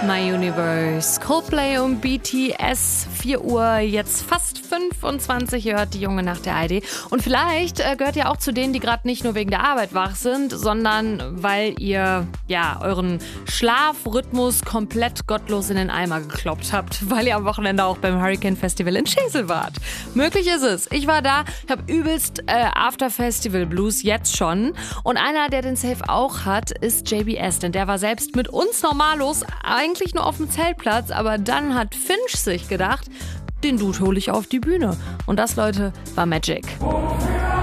My Universe, Coldplay und BTS, 4 Uhr, jetzt fast 25, hört die junge Nacht der ID. Und vielleicht gehört ihr auch zu denen, die gerade nicht nur wegen der Arbeit wach sind, sondern weil ihr euren Schlafrhythmus komplett gottlos in den Eimer gekloppt habt, weil ihr am Wochenende auch beim Hurricane Festival in Schesel wart. Möglich ist es. Ich war da, habe übelst After-Festival Blues jetzt schon. Und einer, der den Safe auch hat, ist JBS, denn der war selbst mit uns normalos eigentlich nur auf dem Zeltplatz, aber dann hat Finch sich gedacht, den Dude hole ich auf die Bühne. Und das, Leute, war Magic.